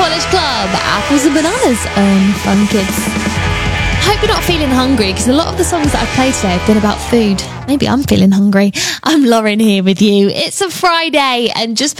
College Club, Apples and Bananas on Fun Kids. Hope you're not feeling hungry, because a lot of the songs that I've played today have been about food. Maybe I'm feeling hungry. I'm Lauren here with you. It's a Friday, and just